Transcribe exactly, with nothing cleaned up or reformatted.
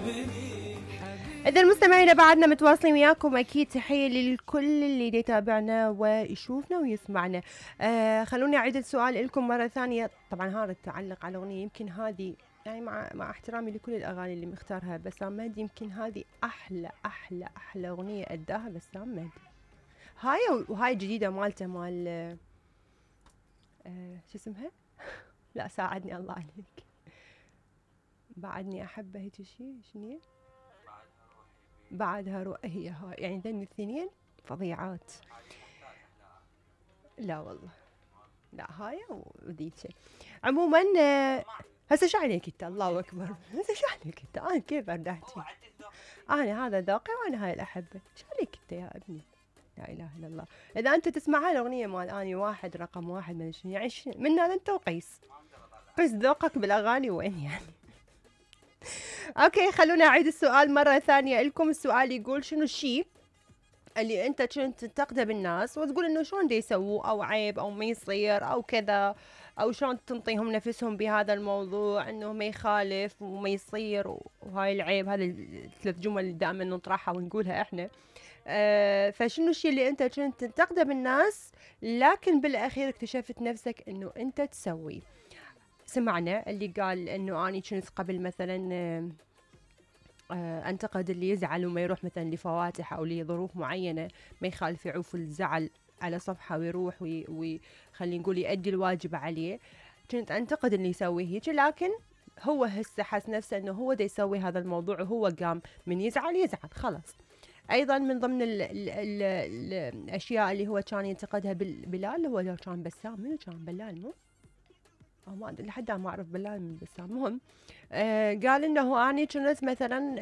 إذا المستمعين بعدنا متواصلين وياكم، أكيد تحية للكل اللي يتابعنا ويشوفنا ويسمعنا. آه خلوني أعيد السؤال لكم مرة ثانية. طبعا هذا التعلق على أغنية، يمكن هذه يعني مع مع احترامي لكل الأغاني اللي مختارها بسام مهدي، يمكن هذه أحلى أحلى أحلى أغنية أداها بسام مهدي. هاي وهاي جديدة مالته مال آه شو اسمها؟ لا ساعدني الله عليك. بعدني أحبه هيك شيء شنو؟ بعدها روح هي هاي، يعني ذن الاثنين فظيعات. لا والله لا هاي وذيك. عموما آه، هسه شو عليك انت؟ الله اكبر، هسه شو عليك انت؟ انا كيف اردحتي؟ انا هذا ذوقي وانا هاي الاحبه، شو عليك انت يا ابني؟ لا اله الا الله. اذا انت تسمع هاي الاغنيه مال اني واحد رقم واحد من شنو يعني من هذا انت وقيس، قيس ذوقك بالاغاني وين يعني. اوكي خلونا اعيد السؤال مره ثانيه لكم. السؤال يقول شنو الشيء اللي انت كنت تنتقده بالناس وتقول انه شلون دي يسووه او عيب او ما يصير او كذا، او شلون تنطيهم نفسهم بهذا الموضوع انه ما يخالف وما يصير وهاي العيب. هذا الثلاث جمل اللي دائما نطرحها ونقولها احنا. آه فشنو الشيء اللي انت كنت تنتقده بالناس لكن بالاخير اكتشفت نفسك انه انت تسويه؟ سمعنا اللي قال انه اني كنت قبل مثلا آه آه، انتقد اللي يزعل وما يروح مثلا لفواتح او لظروف معينه، ما يخالف يعوف الزعل على صفحه ويروح وخلينا نقول يؤدي الواجب عليه. كنت انتقد اللي يسوي هيك، لكن هو هسه حس نفسه انه هو دا يسوي هذا الموضوع وهو قام من يزعل يزعل خلاص. ايضا من ضمن ال ال ال ال الاشياء اللي هو كان ينتقدها بلال، هو لو كان بسام، منو كان بلال مو؟ أو ما أدري لحد ما أعرف بلال من بسام. المهم آه قال إنه أني كنت مثلا